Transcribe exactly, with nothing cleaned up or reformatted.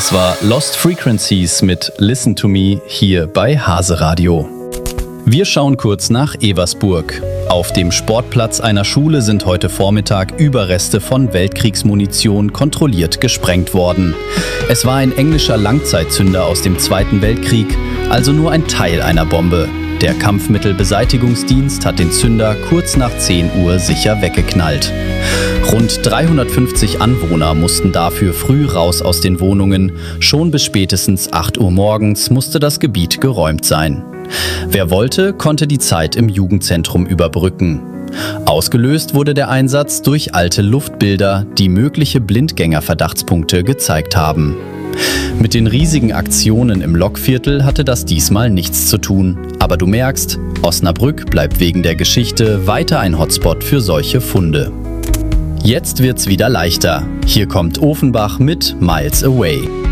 Das war Lost Frequencies mit Listen to Me hier bei Hase Radio. Wir schauen kurz nach Eversburg. Auf dem Sportplatz einer Schule sind heute Vormittag Überreste von Weltkriegsmunition kontrolliert gesprengt worden. Es war ein englischer Langzeitzünder aus dem Zweiten Weltkrieg, also nur ein Teil einer Bombe. Der Kampfmittelbeseitigungsdienst hat den Zünder kurz nach zehn Uhr sicher weggeknallt. Rund dreihundertfünfzig Anwohner mussten dafür früh raus aus den Wohnungen. Schon bis spätestens acht Uhr morgens musste das Gebiet geräumt sein. Wer wollte, konnte die Zeit im Jugendzentrum überbrücken. Ausgelöst wurde der Einsatz durch alte Luftbilder, die mögliche Blindgänger-Verdachtspunkte gezeigt haben. Mit den riesigen Aktionen im Lokviertel hatte das diesmal nichts zu tun. Aber du merkst, Osnabrück bleibt wegen der Geschichte weiter ein Hotspot für solche Funde. Jetzt wird's wieder leichter. Hier kommt Ofenbach mit Miles Away.